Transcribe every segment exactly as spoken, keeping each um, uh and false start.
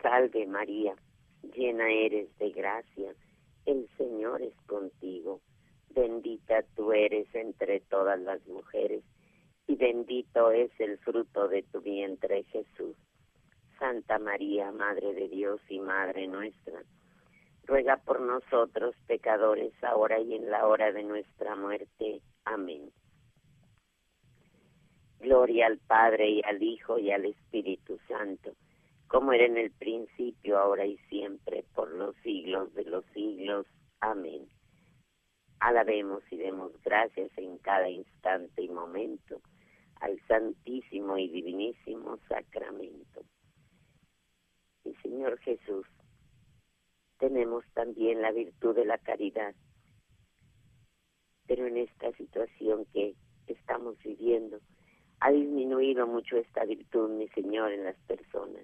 salve María, llena eres de gracia, el Señor es contigo. Bendita tú eres entre todas las mujeres, y bendito es el fruto de tu vientre, Jesús. Santa María, Madre de Dios y Madre nuestra, ruega por nosotros pecadores, ahora y en la hora de nuestra muerte. Amén. Gloria al Padre, y al Hijo, y al Espíritu Santo, como era en el principio, ahora y siempre, por los siglos de los siglos. Amén. Alabemos y demos gracias en cada instante y momento al Santísimo y Divinísimo Sacramento. Y Señor Jesús, tenemos también la virtud de la caridad, pero en esta situación que estamos viviendo, ha disminuido mucho esta virtud, mi Señor, en las personas.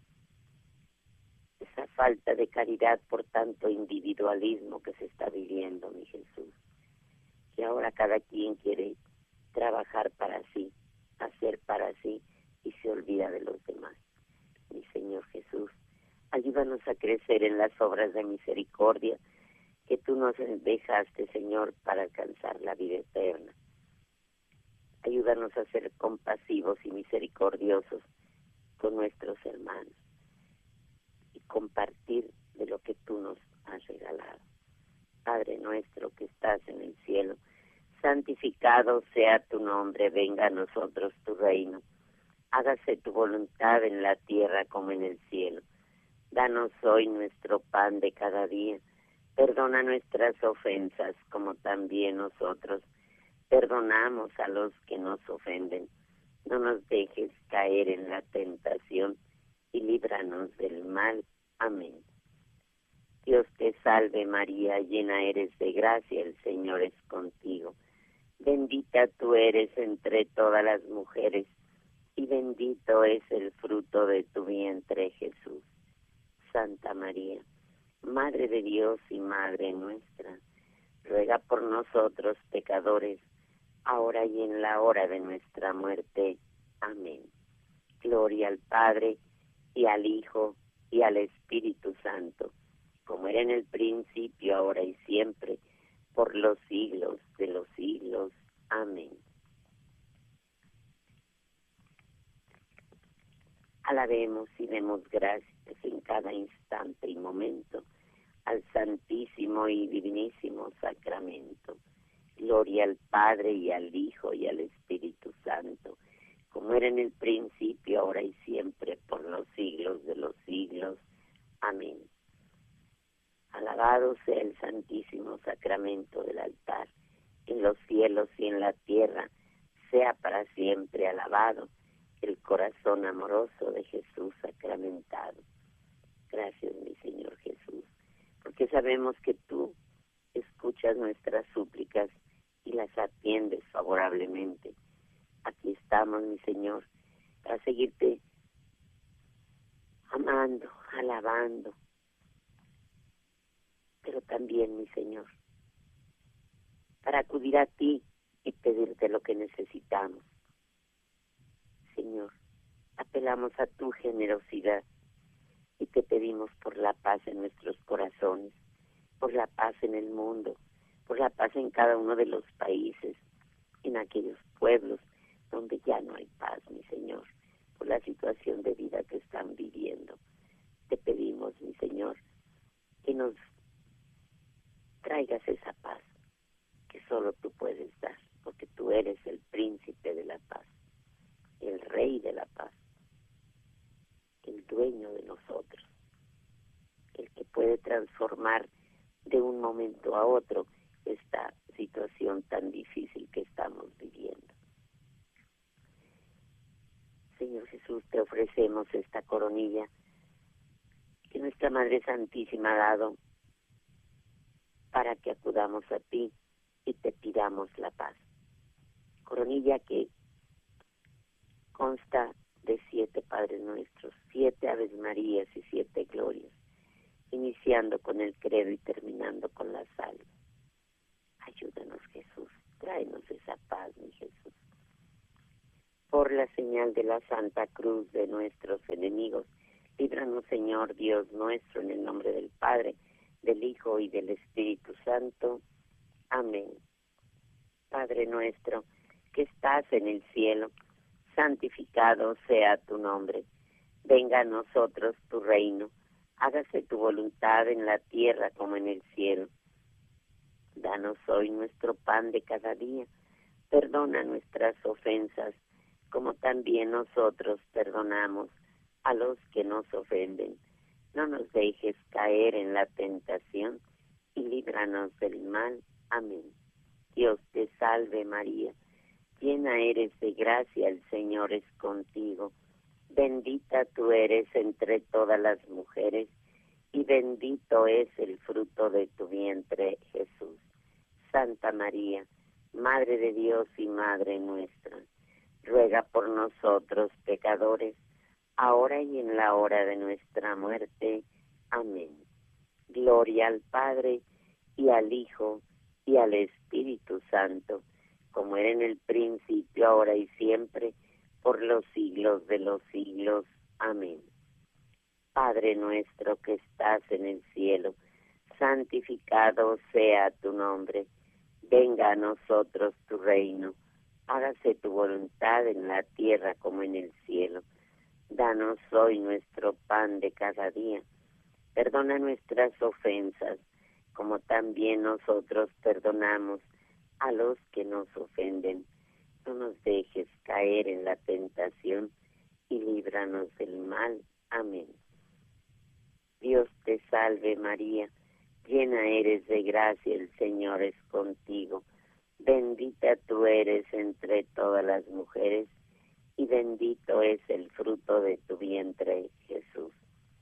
Esa falta de caridad por tanto individualismo que se está viviendo, mi Jesús. Que ahora cada quien quiere trabajar para sí, hacer para sí, y se olvida de los demás. Mi Señor Jesús, ayúdanos a crecer en las obras de misericordia que tú nos dejaste, Señor, para alcanzar la vida eterna. Ayúdanos a ser compasivos y misericordiosos con nuestros hermanos y compartir de lo que tú nos has regalado. Padre nuestro que estás en el cielo, santificado sea tu nombre, venga a nosotros tu reino. Hágase tu voluntad en la tierra como en el cielo. Danos hoy nuestro pan de cada día. Perdona nuestras ofensas como también nosotros perdonamos a los que nos ofenden. No nos dejes caer en la tentación y líbranos del mal. Amén. Dios te salve María, llena eres de gracia, el Señor es contigo. Bendita tú eres entre todas las mujeres, y bendito es el fruto de tu vientre, Jesús. Santa María, Madre de Dios y Madre nuestra, ruega por nosotros pecadores, ahora y en la hora de nuestra muerte. Amén. Gloria al Padre, y al Hijo, y al Espíritu Santo, como era en el principio, ahora y siempre, por los siglos de los siglos. Amén. Alabemos y demos gracias en cada instante y momento al Santísimo y Divinísimo Sacramento. Gloria al Padre, y al Hijo, y al Espíritu Santo, como era en el principio, ahora y siempre, por los siglos de los siglos. Amén. Alabado sea el Santísimo Sacramento del altar, en los cielos y en la tierra, sea para siempre alabado el corazón amoroso de Jesús sacramentado. Gracias, mi Señor Jesús, porque sabemos que tú escuchas nuestras súplicas y las atiendes favorablemente. Aquí estamos, mi Señor, para seguirte amando, alabando, pero también, mi Señor, para acudir a ti y pedirte lo que necesitamos. Señor, apelamos a tu generosidad y te pedimos por la paz en nuestros corazones, por la paz en el mundo, por la paz en cada uno de los países, en aquellos pueblos donde ya no hay paz, mi Señor, por la situación de vida que están viviendo. Te pedimos, mi Señor, que nos traigas esa paz que solo tú puedes dar, porque tú eres el príncipe de la paz, el rey de la paz, el dueño de nosotros, el que puede transformar de un momento a otro esta situación tan difícil que estamos viviendo. Señor Jesús, te ofrecemos esta coronilla que nuestra Madre Santísima ha dado para que acudamos a ti y te pidamos la paz. Coronilla que consta de siete Padres Nuestros, siete Aves Marías y siete Glorias, iniciando con el credo y terminando con la salve. Ayúdanos, Jesús, tráenos esa paz, mi Jesús. Por la señal de la Santa Cruz de nuestros enemigos, Líbranos, Señor Dios nuestro, en el nombre del Padre, del Hijo y del Espíritu Santo. Amén. Padre nuestro, que estás en el cielo, santificado sea tu nombre. Venga a nosotros tu reino. Hágase tu voluntad en la tierra como en el cielo. Danos hoy nuestro pan de cada día. Perdona nuestras ofensas, como también nosotros perdonamos a los que nos ofenden. No nos dejes caer en la tentación y líbranos del mal. Amén. Dios te salve María, llena eres de gracia, el Señor es contigo. Bendita tú eres entre todas las mujeres, y bendito es el fruto de tu vientre, Jesús. Santa María, Madre de Dios y Madre nuestra, ruega por nosotros pecadores, ahora y en la hora de nuestra muerte. Amén. Gloria al Padre, y al Hijo, y al Espíritu Santo, como era en el principio, ahora y siempre, por los siglos de los siglos. Amén. Padre nuestro que estás en el cielo, santificado sea tu nombre. Venga a nosotros tu reino. Hágase tu voluntad en la tierra como en el cielo. Danos hoy nuestro pan de cada día. Perdona nuestras ofensas, como también nosotros perdonamos a los que nos ofenden. No nos dejes caer en la tentación y líbranos del mal. Amén. Dios te salve María, llena eres de gracia, el Señor es contigo. Bendita tú eres entre todas las mujeres, y bendito es el fruto de tu vientre, Jesús.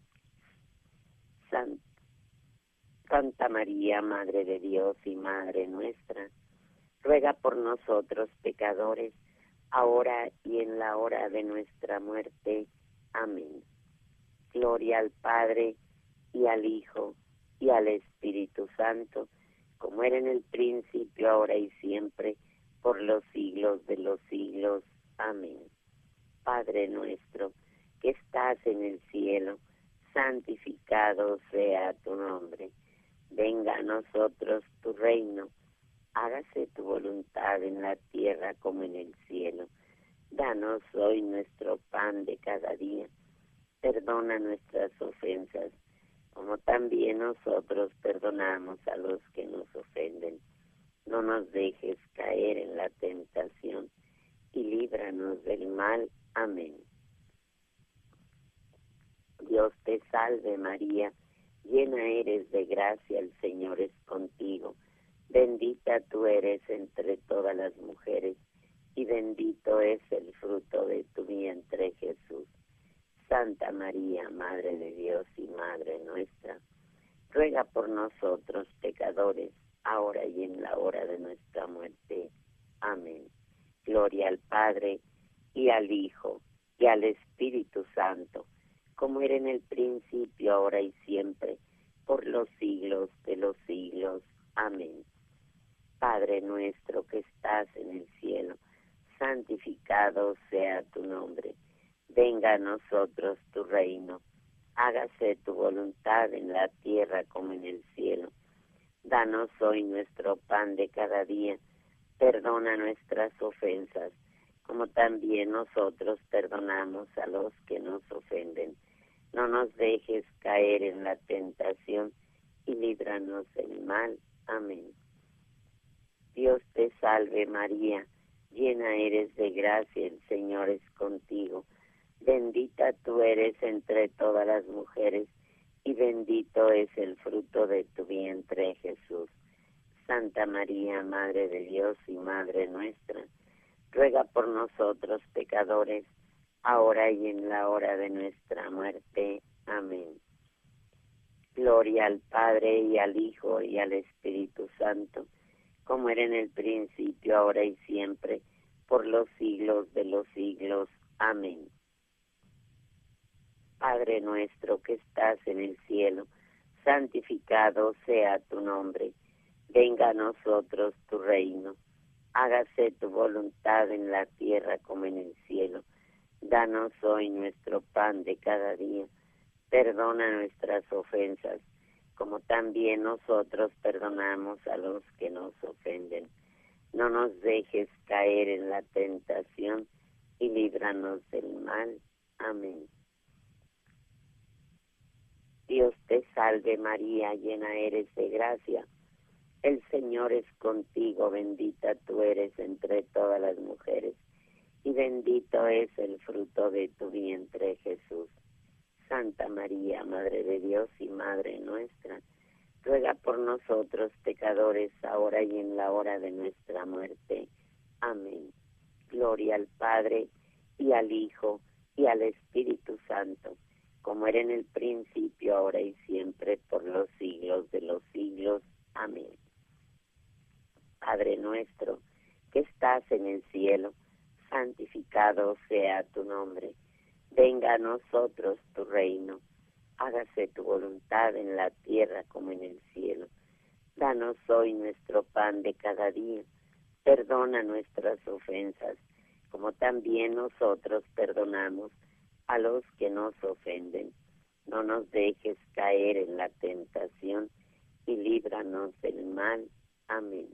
Santa, Santa María, Madre de Dios y Madre nuestra, ruega por nosotros pecadores, ahora y en la hora de nuestra muerte. Amén. Gloria al Padre, y al Hijo, y al Espíritu Santo, como era en el principio, ahora y siempre, por los siglos de los siglos. Amén. Padre nuestro, que estás en el cielo, santificado sea tu nombre. Venga a nosotros tu reino. Hágase tu voluntad en la tierra como en el cielo. Danos hoy nuestro pan de cada día. Perdona nuestras ofensas, como también nosotros perdonamos a los que nos ofenden. No nos dejes caer en la tentación y líbranos del mal. Amén. Dios te salve María, llena eres de gracia, el Señor es contigo. Bendita tú eres entre todas las mujeres, y bendito es el fruto de tu vientre, Jesús. Santa María, Madre de Dios y Madre nuestra, ruega por nosotros pecadores, ahora y en la hora de nuestra muerte. Amén. Gloria al Padre, y al Hijo, y al Espíritu Santo, como era en el principio, ahora y siempre, por los siglos de los siglos. Amén. Padre nuestro que estás en el cielo, santificado sea tu nombre. Venga a nosotros tu reino. Hágase tu voluntad en la tierra como en el cielo. Danos hoy nuestro pan de cada día. Perdona nuestras ofensas, como también nosotros perdonamos a los que nos ofenden. No nos dejes caer en la tentación y líbranos del mal. Amén. Dios te salve María, llena eres de gracia, el Señor es contigo. Bendita tú eres entre todas las mujeres, y bendito es el fruto de tu vientre, Jesús. Santa María, Madre de Dios y Madre nuestra, ruega por nosotros pecadores, ahora y en la hora de nuestra muerte. Amén. Gloria al Padre, y al Hijo, y al Espíritu Santo, como era en el principio, ahora y siempre, por los siglos de los siglos. Amén. Padre nuestro que estás en el cielo, santificado sea tu nombre. Venga a nosotros tu reino. Hágase tu voluntad en la tierra como en el cielo. Danos hoy nuestro pan de cada día. perdona nuestras ofensas, como también nosotros perdonamos a los que nos ofenden. No nos dejes caer en la tentación y líbranos del mal. Amén. Dios te salve María, llena eres de gracia. El Señor es contigo, bendita tú eres entre todas las mujeres, y bendito es el fruto de tu vientre, Jesús. Santa María, Madre de Dios y Madre nuestra, ruega por nosotros pecadores, ahora y en la hora de nuestra muerte. Amén. Gloria al Padre, y al Hijo, y al Espíritu Santo, como era en el principio, ahora y siempre, por los siglos de los siglos. Amén. Padre nuestro, que estás en el cielo, santificado sea tu nombre. Venga a nosotros tu reino. Hágase tu voluntad en la tierra como en el cielo. Danos hoy nuestro pan de cada día. Perdona nuestras ofensas, como también nosotros perdonamos a los que nos ofenden. No nos dejes caer en la tentación y líbranos del mal. Amén.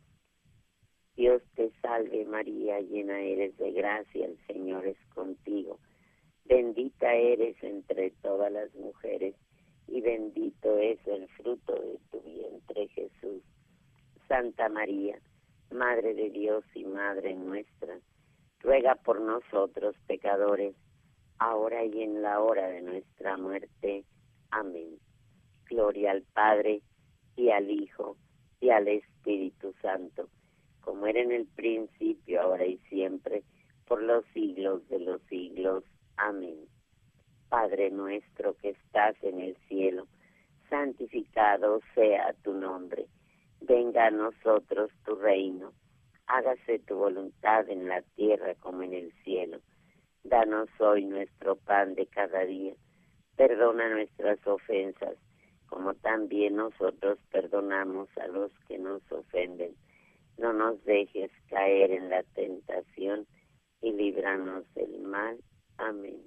Dios te salve María, llena eres de gracia, el Señor es contigo. Bendita eres entre todas las mujeres, y bendito es el fruto de tu vientre, Jesús. Santa María, Madre de Dios y Madre nuestra, ruega por nosotros pecadores, ahora y en la hora de nuestra muerte. Amén. Gloria al Padre, y al Hijo, y al Espíritu Santo, como era en el principio, ahora y siempre, por los siglos de los siglos. Amén. Padre nuestro que estás en el cielo, santificado sea tu nombre. Venga a nosotros tu reino. Hágase tu voluntad en la tierra como en el cielo. Danos hoy nuestro pan de cada día. Perdona nuestras ofensas, como también nosotros perdonamos a los que nos ofenden. No nos dejes caer en la tentación y líbranos del mal. Amén.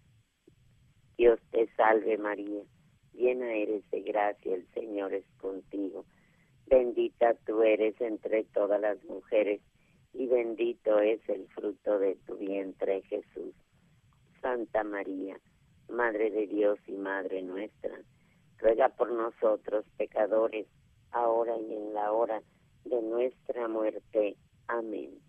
Dios te salve María, llena eres de gracia, el Señor es contigo. Bendita tú eres entre todas las mujeres, y bendito es el fruto de tu vientre, Jesús. Santa María, Madre de Dios y Madre nuestra, ruega por nosotros pecadores, ahora y en la hora de nuestra muerte. Amén.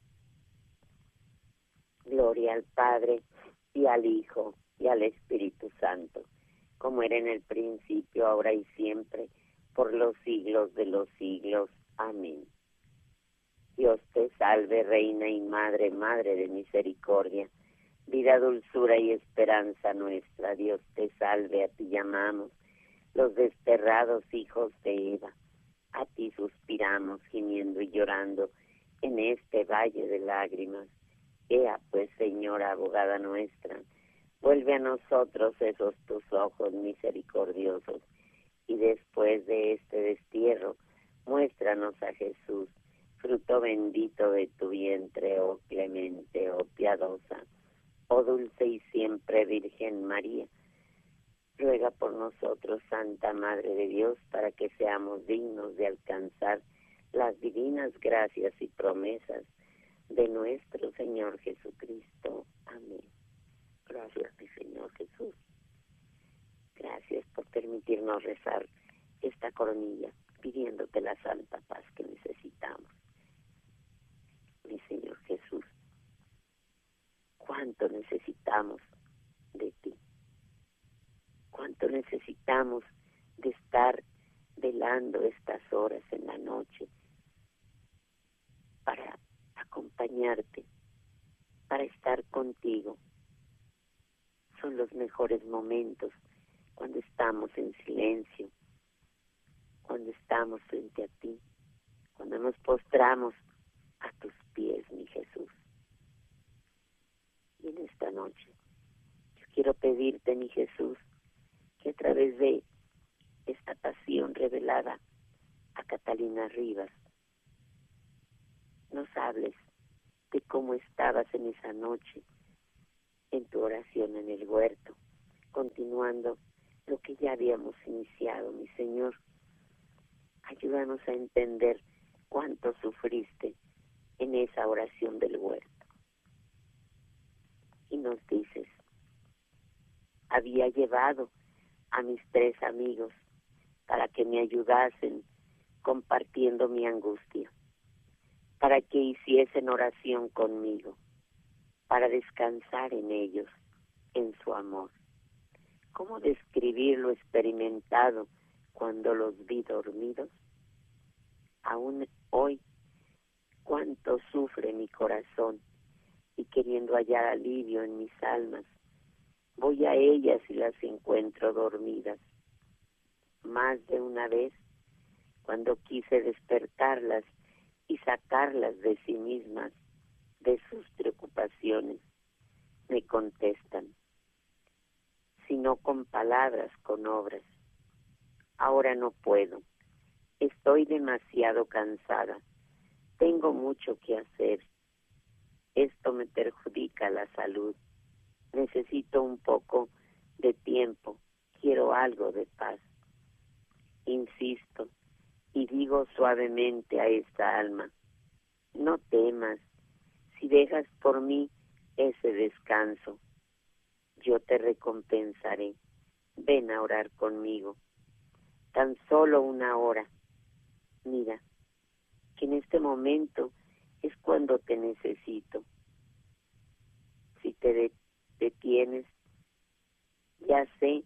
Gloria al Padre, y al Hijo, y al Espíritu Santo, como era en el principio, ahora y siempre, por los siglos de los siglos. Amén. Dios te salve, Reina y Madre, Madre de misericordia, vida, dulzura y esperanza nuestra. Dios te salve, a ti llamamos, los desterrados hijos de Eva. A ti suspiramos, gimiendo y llorando, en este valle de lágrimas. Ea pues, Señora, abogada nuestra, vuelve a nosotros esos tus ojos misericordiosos, y después de este destierro, muéstranos a Jesús, fruto bendito de tu vientre, oh clemente, oh piadosa, oh dulce y siempre Virgen María. Ruega por nosotros, Santa Madre de Dios, para que seamos dignos de alcanzar las divinas gracias y promesas de nuestro Señor Jesucristo. Amén. Gracias, mi Señor Jesús. Gracias por permitirnos rezar esta coronilla, pidiéndote la santa paz que necesitamos. Mi Señor Jesús, cuánto necesitamos de ti. Cuánto necesitamos de estar velando estas horas en la noche para acompañarte, para estar contigo. Son los mejores momentos cuando estamos en silencio, cuando estamos frente a ti, cuando nos postramos a tus pies, mi Jesús. Y en esta noche yo quiero pedirte, mi Jesús, que a través de esta pasión revelada a Catalina Rivas, nos hables de cómo estabas en esa noche, en tu oración en el huerto, continuando lo que ya habíamos iniciado, mi Señor. Ayúdanos a entender cuánto sufriste en esa oración del huerto. Y nos dices, había llevado a mis tres amigos para que me ayudasen compartiendo mi angustia, para que hiciesen oración conmigo, para descansar en ellos, en su amor. ¿Cómo describir lo experimentado cuando los vi dormidos? Aún hoy, cuánto sufre mi corazón, y queriendo hallar alivio en mis almas, voy a ellas y las encuentro dormidas. Más de una vez, cuando quise despertarlas y sacarlas de sí mismas, de sus preocupaciones, me contestan, si no con palabras, con obras. Ahora no puedo, estoy demasiado cansada, tengo mucho que hacer. Esto me perjudica la salud. Necesito un poco de tiempo, quiero algo de paz. Insisto y digo suavemente a esta alma, no temas, si dejas por mí ese descanso, yo te recompensaré. Ven a orar conmigo, tan solo una hora. Mira, que en este momento es cuando te necesito. Si te de- detienes, ya sé,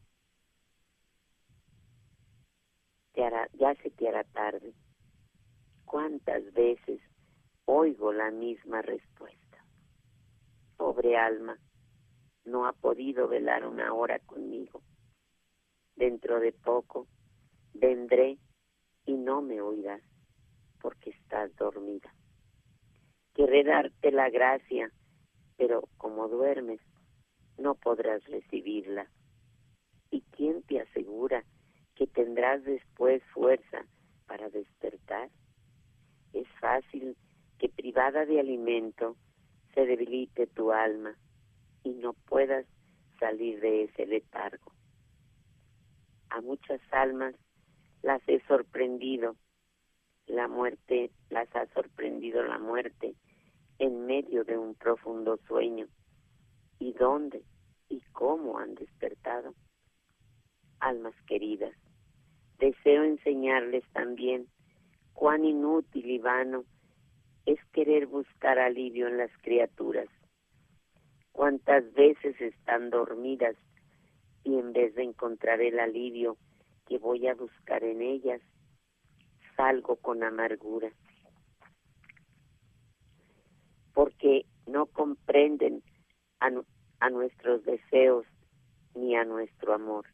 te hará, ya se te hará tarde. ¿Cuántas veces oigo la misma respuesta? Pobre alma, no ha podido velar una hora conmigo. Dentro de poco vendré y no me oirás, porque estás dormida. Querré darte la gracia, pero como duermes, no podrás recibirla. ¿Y quién te asegura que tendrás después fuerza para despertar? Es fácil que privada de alimento se debilite tu alma y no puedas salir de ese letargo. A muchas almas las he sorprendido, la muerte, las ha sorprendido la muerte en medio de un profundo sueño. ¿Y dónde y cómo han despertado? Almas queridas, deseo enseñarles también cuán inútil y vano es querer buscar alivio en las criaturas. Cuántas veces están dormidas y en vez de encontrar el alivio que voy a buscar en ellas, salgo con amargura. Porque no comprenden a, a nuestros deseos ni a nuestro amor.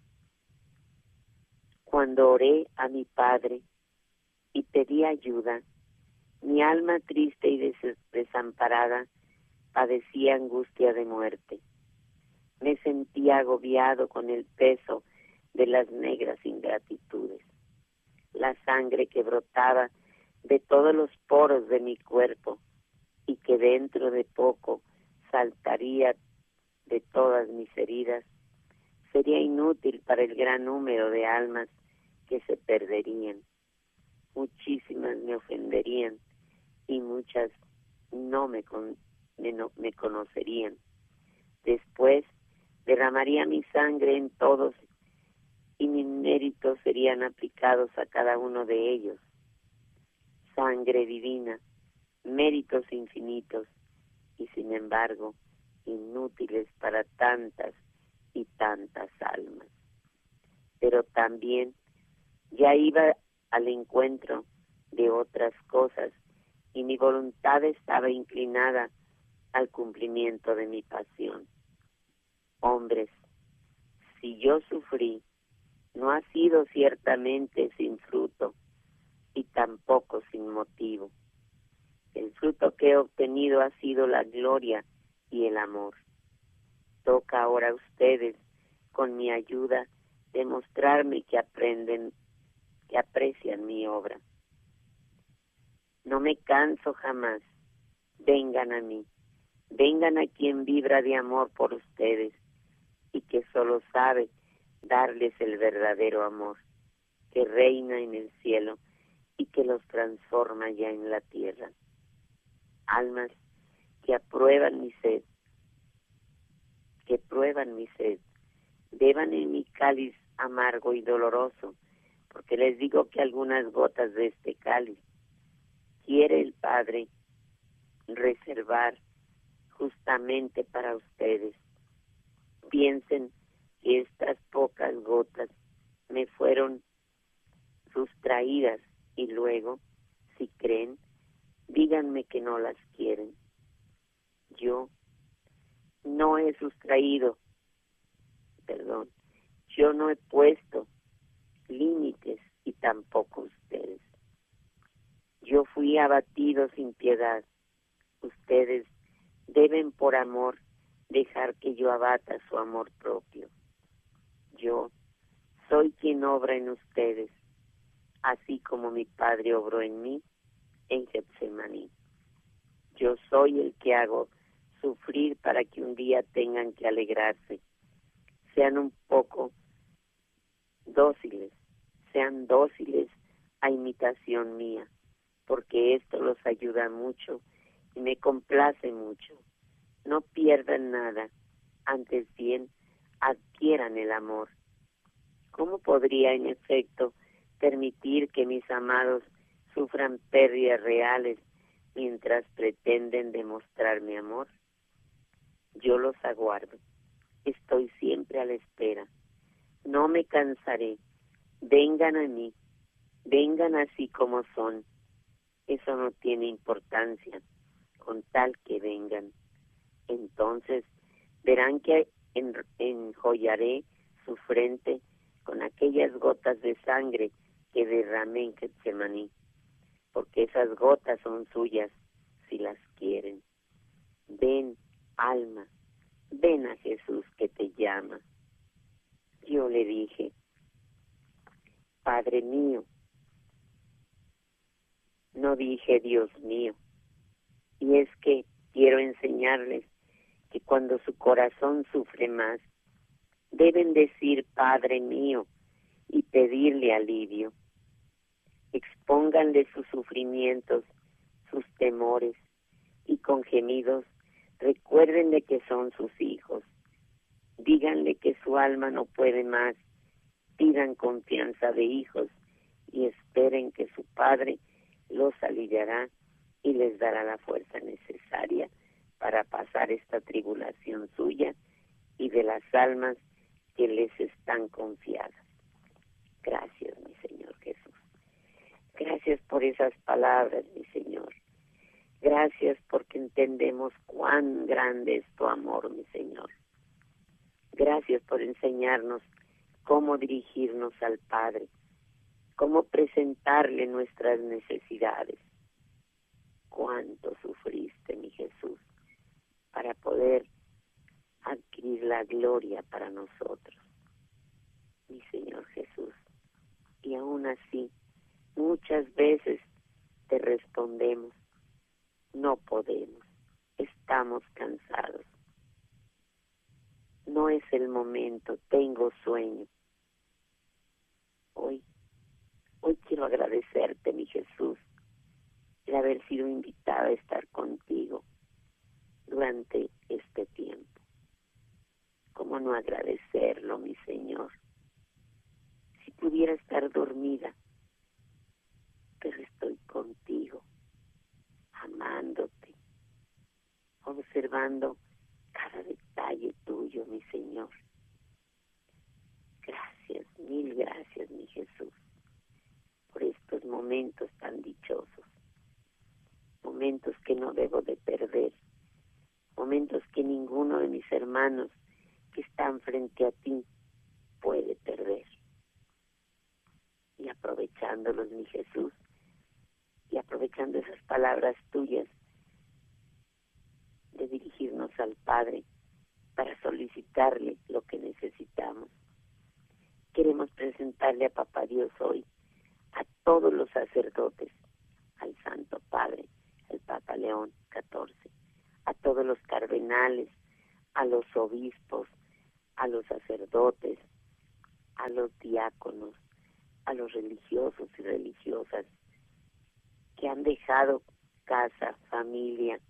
Cuando oré a mi Padre y pedí ayuda, mi alma triste y des- desamparada padecía angustia de muerte. Me sentía agobiado con el peso de las negras ingratitudes. La sangre que brotaba de todos los poros de mi cuerpo y que dentro de poco saltaría de todas mis heridas, sería inútil para el gran número de almas que se perderían. Muchísimas me ofenderían y muchas no me, con, me, no, me conocerían. Después derramaría mi sangre en todos y mis méritos serían aplicados a cada uno de ellos. Sangre divina, méritos infinitos y sin embargo inútiles para tantas y tantas almas. Pero también ya iba al encuentro de otras cosas y mi voluntad estaba inclinada al cumplimiento de mi pasión. Hombres, si yo sufrí, no ha sido ciertamente sin fruto y tampoco sin motivo. El fruto que he obtenido ha sido la gloria y el amor. Toca ahora a ustedes, con mi ayuda, demostrarme que aprenden, que aprecian mi obra. No me canso jamás. Vengan a mí. Vengan a quien vibra de amor por ustedes. y que solo sabe darles el verdadero amor, que reina en el cielo y que los transforma ya en la tierra. Almas que aprueban mi sed, que prueban mi sed, beban en mi cáliz amargo y doloroso, porque les digo que algunas gotas de este cáliz quiere el Padre reservar justamente para ustedes. Piensen que estas pocas gotas me fueron sustraídas y luego, si creen, díganme que no las quieren. Yo no he sustraído, perdón, yo no he puesto límites y tampoco ustedes. Yo fui abatido sin piedad. Ustedes deben por amor dejar que yo abata su amor propio. Yo soy quien obra en ustedes, así como mi Padre obró en mí en Getsemaní. Yo soy el que hago sufrir para que un día tengan que alegrarse. Sean un poco dóciles, sean dóciles a imitación mía, porque esto los ayuda mucho y me complace mucho. No pierdan nada, antes bien adquieran el amor. ¿Cómo podría, en efecto, permitir que mis amados sufran pérdidas reales mientras pretenden demostrar mi amor? Yo los aguardo, estoy siempre a la espera, no me cansaré. Vengan a mí, vengan así como son. Eso no tiene importancia, con tal que vengan. Entonces verán que en, enjollaré su frente con aquellas gotas de sangre que derramé en Getsemaní, porque esas gotas son suyas si las quieren. Ven, alma, ven a Jesús que te llama. Yo le dije, Padre mío, no dije Dios mío, y es que quiero enseñarles que cuando su corazón sufre más, deben decir Padre mío y pedirle alivio. Expónganle sus sufrimientos, sus temores, y con gemidos recuérdenle que son sus hijos. Díganle que su alma no puede más, pidan confianza de hijos y esperen que su Padre los aliviará y les dará la fuerza necesaria para pasar esta tribulación suya y de las almas que les están confiadas. Gracias, mi Señor Jesús. Gracias por esas palabras, mi Señor. Gracias porque entendemos cuán grande es tu amor, mi Señor. Gracias por enseñarnos cómo dirigirnos al Padre, cómo presentarle nuestras necesidades. Cuánto sufriste, mi Jesús, para poder adquirir la gloria para nosotros, mi Señor Jesús. Y aún así, muchas veces te respondemos, no podemos, estamos cansados. No es el momento, tengo sueño. Hoy, hoy quiero agradecerte, mi Jesús, el haber sido invitada a estar contigo durante este tiempo. ¿Cómo no agradecerlo, mi Señor? Si pudiera estar dormida, pero estoy contigo, amándote, observando cada detalle tuyo, mi Señor. Gracias, mil gracias, mi Jesús, por estos momentos tan dichosos, momentos que no debo de perder, momentos que ninguno de mis hermanos que están frente a ti puede perder. Y aprovechándolos, mi Jesús, y aprovechando esas palabras tuyas de dirigirnos al Padre para solicitarle lo que necesitamos. Queremos presentarle a Papá Dios hoy a todos los sacerdotes, al Santo Padre, al Papa León catorce, a todos los cardenales, a los obispos, a los sacerdotes, a los diáconos, a los religiosos y religiosas que han dejado casa, familia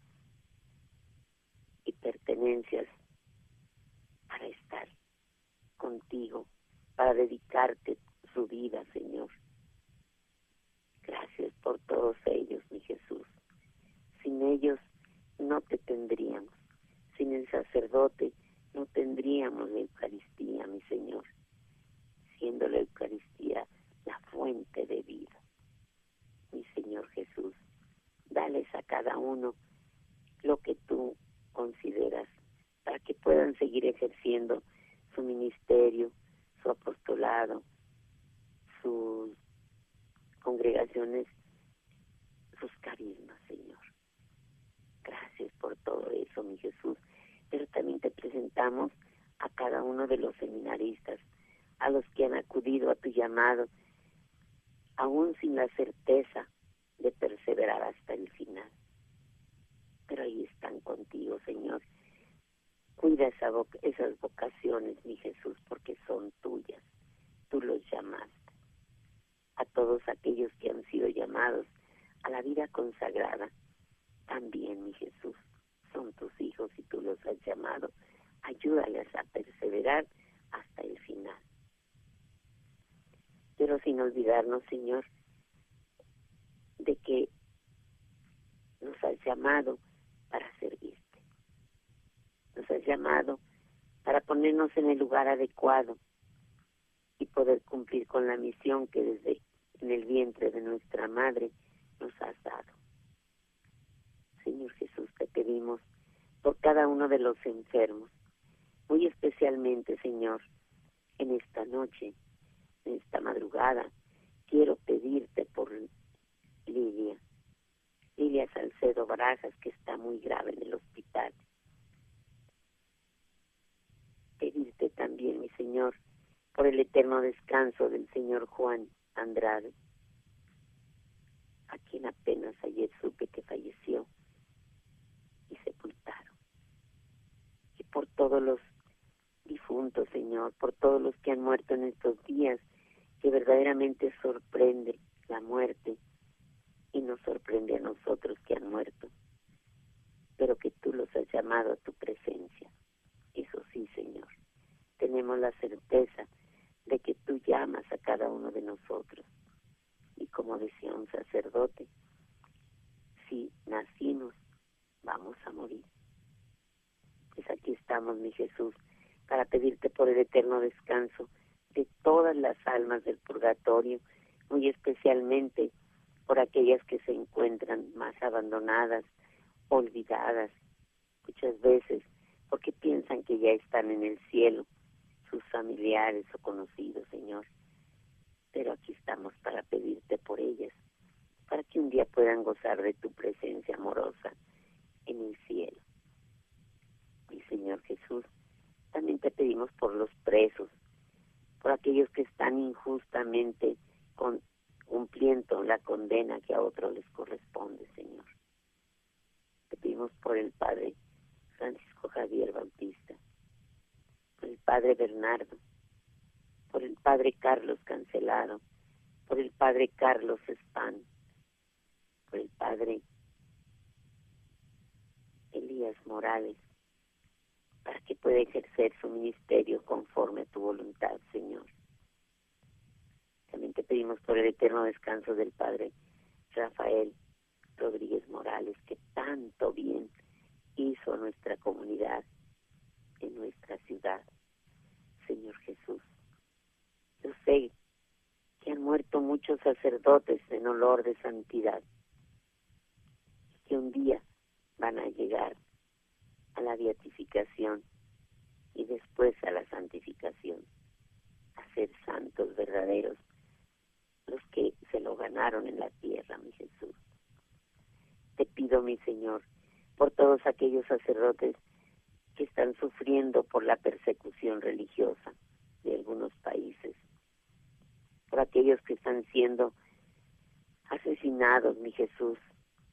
y pertenencias para estar contigo, para dedicarte su vida, Señor. Gracias por todos ellos, mi Jesús. Sin ellos no te tendríamos. Sin el sacerdote no tendríamos la Eucaristía, mi Señor, siendo la Eucaristía la fuente de vida. Mi Señor Jesús, dales a cada uno lo que tú consideras para que puedan seguir ejerciendo su ministerio, su apostolado, sus congregaciones, sus carismas, Señor. Gracias por todo eso, mi Jesús. Pero también te presentamos a cada uno de los seminaristas, a los que han acudido a tu llamado, aún sin la certeza de perseverar hasta el final. Pero ahí están contigo, Señor. Cuida esa voc- esas vocaciones, mi Jesús, porque son tuyas. Tú los llamaste. A todos aquellos que han sido llamados a la vida consagrada, también, mi Jesús, son tus hijos y tú los has llamado. Ayúdales a perseverar hasta el final. Pero sin olvidarnos, Señor, de que nos has llamado para servirte. Nos has llamado para ponernos en el lugar adecuado y poder cumplir con la misión que desde en el vientre de nuestra madre nos has dado. Señor Jesús, te pedimos por cada uno de los enfermos, muy especialmente, Señor, en esta noche, en esta madrugada, quiero pedirte por Lilia, Lilia Salcedo Barajas, que está muy grave en el hospital. Pedirte también, mi Señor, por el eterno descanso del señor Juan Andrade, a quien apenas ayer supe que falleció y sepultaron. Y por todos los difuntos, Señor, por todos los que han muerto en estos días, que verdaderamente sorprende la muerte y nos sorprende a nosotros que han muerto, pero que tú los has llamado a tu presencia. Eso sí, Señor, tenemos la certeza de que tú llamas a cada uno de nosotros. Y como decía un sacerdote, si nacimos, vamos a morir. Pues aquí estamos, mi Jesús, para pedirte por el eterno descanso de todas las almas del purgatorio, muy especialmente por aquellas que se encuentran más abandonadas, olvidadas, muchas veces porque piensan que ya están en el cielo, sus familiares o conocidos, Señor. Pero aquí estamos para pedirte por ellas, para que un día puedan gozar de tu presencia amorosa en el cielo. Y Señor Jesús, también te pedimos por los presos, por aquellos que están injustamente con, cumpliendo la condena que a otros les corresponde, Señor. Te pedimos por el Padre Francisco Javier Bautista, por el Padre Bernardo, por el Padre Carlos Cancelado, por el Padre Carlos Espán, por el Padre Elías Morales, para que pueda ejercer su ministerio conforme a tu voluntad, Señor. También te pedimos por el eterno descanso del Padre Rafael Rodríguez Morales, que tanto bien hizo a nuestra comunidad, en nuestra ciudad. Señor Jesús, yo sé que han muerto muchos sacerdotes en olor de santidad, que un día van a llegar a la beatificación y después a la santificación, a ser santos verdaderos, los que se lo ganaron en la tierra, mi Jesús. Te pido, mi Señor, por todos aquellos sacerdotes que están sufriendo por la persecución religiosa de algunos países, por aquellos que están siendo asesinados, mi Jesús,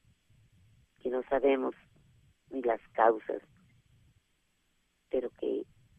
que no sabemos ni las causas, pero que